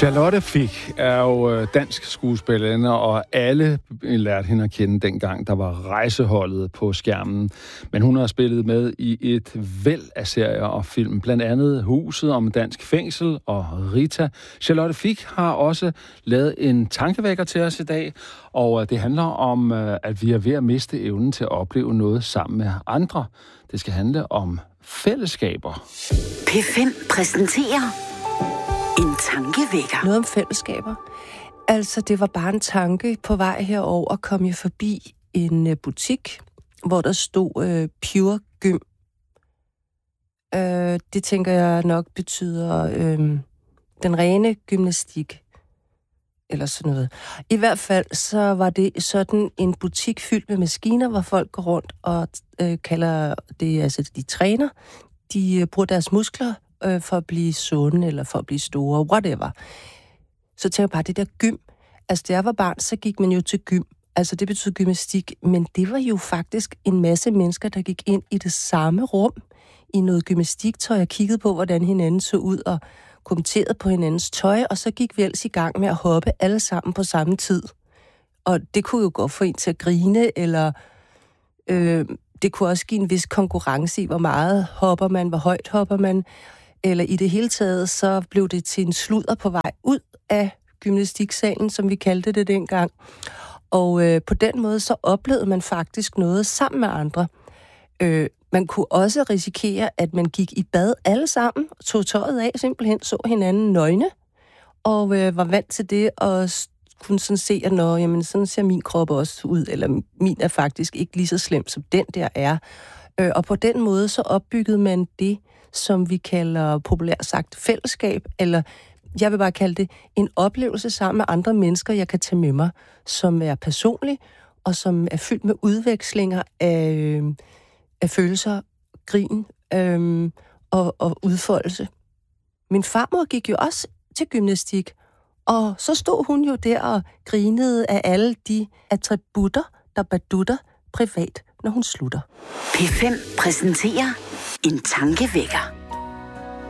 Charlotte Fich er jo dansk skuespillerinde, og alle lærte hende at kende dengang, der var Rejseholdet på skærmen. Men hun har spillet med i et væld af serier og film, blandt andet Huset om dansk fængsel og Rita. Charlotte Fich har også lavet en tankevækker til os i dag, og det handler om, at vi er ved at miste evnen til at opleve noget sammen med andre. Det skal handle om fællesskaber. P5 præsenterer en tankevækker. Noget om fællesskaber. Altså, det var bare en tanke på vej herover, kom jeg forbi en butik, hvor der stod Pure Gym. Det tænker jeg nok betyder den rene gymnastik. Eller sådan noget. I hvert fald så var det sådan en butik fyldt med maskiner, hvor folk går rundt og kalder det, altså de træner. De bruger deres muskler for at blive sunde, eller for at blive store, whatever. Så tænker jeg bare, det der gym. Altså, da jeg var barn, så gik man jo til gym. Altså, det betyder gymnastik. Men det var jo faktisk en masse mennesker, der gik ind i det samme rum, i noget gymnastiktøj, og kiggede på, hvordan hinanden så ud, og kommenterede på hinandens tøj, og så gik vi ellers i gang med at hoppe alle sammen på samme tid. Og det kunne jo godt få en til at grine, eller det kunne også give en vis konkurrence i, hvor meget hopper man, hvor højt hopper man, eller i det hele taget, så blev det til en sludder på vej ud af gymnastiksalen, som vi kaldte det dengang. Og på den måde, så oplevede man faktisk noget sammen med andre. Man kunne også risikere, at man gik i bad alle sammen, tog tøjet af, simpelthen så hinanden nøgne, og var vant til det, og kunne sådan se, at jamen, sådan ser min krop også ud, eller min er faktisk ikke lige så slem, som den der er. Og på den måde, så opbyggede man det, som vi kalder populært sagt fællesskab, eller jeg vil bare kalde det en oplevelse sammen med andre mennesker, jeg kan tage med mig, som er personlig, og som er fyldt med udvekslinger af følelser, grin og udfoldelse. Min farmor gik jo også til gymnastik, og så stod hun jo der og grinede af alle de attributter, der badutter privat, når hun slutter. P5 præsenterer en tankevækker.